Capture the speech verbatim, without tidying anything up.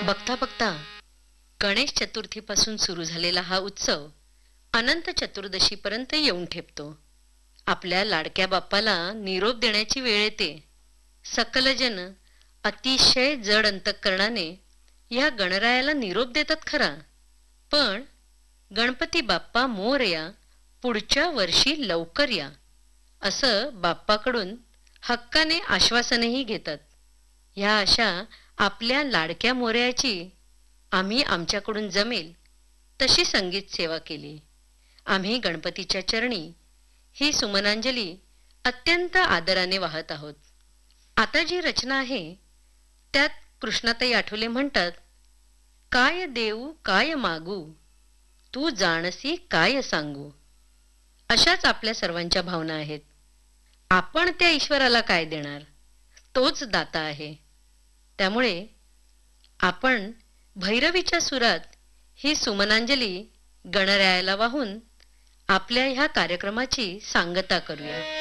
बघता बघता गणेश चतुर्थीपासून सुरू झालेला हा उत्सव अनंत चतुर्दशीपर्यंत येऊन ठेपतो. आपल्या लाडक्या बाप्पाला निरोप देण्याची वेळ येते. सकलजन अतिशय जड अंतःकरणाने या गणरायाला निरोप देतात खरा, पण गणपती बाप्पा मोरया, पुढच्या वर्षी लवकर या असं बाप्पाकडून हक्काने आश्वासनही घेतात. ह्या अशा आपल्या लाडक्या मोरयाची आम्ही आमच्याकडून जमेल तशी संगीत सेवा केली. आम्ही गणपतीच्या चरणी ही सुमनांजली अत्यंत आदराने वाहत आहोत. आता जी रचना आहे त्यात कृष्णाताई आठवले म्हणतात, काय देऊ काय मागू, तू जाणसी काय सांगू. अशाच आपल्या सर्वांच्या भावना आहेत. आपण त्या ईश्वराला काय देणार, तोच दाता आहे. त्यामुळे आपण भैरवीच्या सुरात ही सुमनांजली गणरायाला वाहून आपल्या ह्या कार्यक्रमाची सांगता करूया.